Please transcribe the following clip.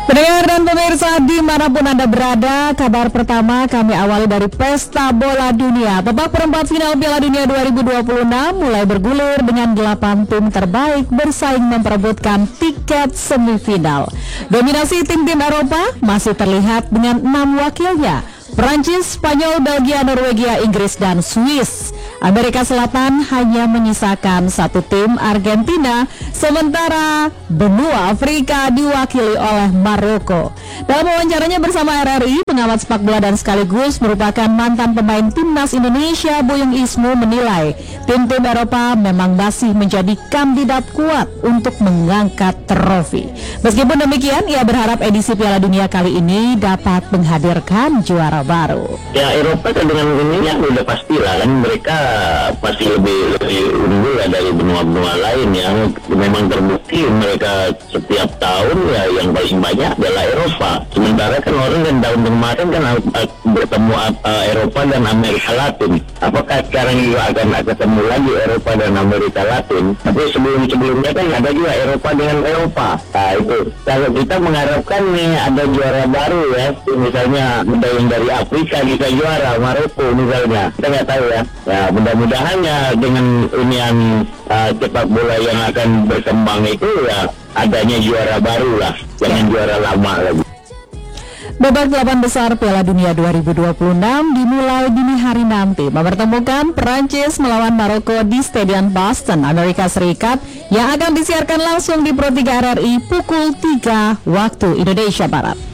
Pendengar dan pemirsa dimanapun Anda berada, kabar pertama kami awali dari Pesta Bola Dunia. Babak perempat final Piala Dunia 2026 mulai bergulir dengan 8 tim terbaik bersaing memperebutkan tiket semifinal. Dominasi tim-tim Eropa masih terlihat dengan 6 wakilnya: Prancis, Spanyol, Belgia, Norwegia, Inggris, dan Swiss. Amerika Selatan hanya menyisakan satu tim, Argentina, sementara benua Afrika diwakili oleh Maroko. Dalam wawancaranya bersama RRI, pengamat sepak bola dan sekaligus merupakan mantan pemain timnas Indonesia, Buyung Ismu menilai tim-tim Eropa memang masih menjadi kandidat kuat untuk mengangkat trofi. Meskipun demikian, ia berharap edisi Piala Dunia kali ini dapat menghadirkan juara baru. Ya, Eropa kan dengan ini ya udah pastilah kan mereka pasti lebih unggul ya dari benua-benua lain yang memang terbukti mereka setiap tahun ya yang paling banyak adalah Eropa. Sementara kan orang kan tahun kemarin kan bertemu Eropa dan Amerika Latin. Apakah sekarang juga akan ketemu lagi Eropa dan Amerika Latin? Tapi sebelumnya kan ada juga Eropa dengan Eropa. Nah itu kalau kita mengharapkan nih ada juara baru ya, misalnya ada yang dari Afrika bisa juara, Maroko misalnya, kita nggak tahu ya. Ya mudah-mudahan ya dengan unian sepak bola yang akan berkembang itu ya adanya juara baru lah, jangan juara lama lagi. Babak 8 besar Piala Dunia 2026 dimulai dini hari nanti, mempertemukan Prancis melawan Maroko di Stadion Boston, Amerika Serikat, yang akan disiarkan langsung di Pro 3 RRI pukul 3 waktu Indonesia Barat.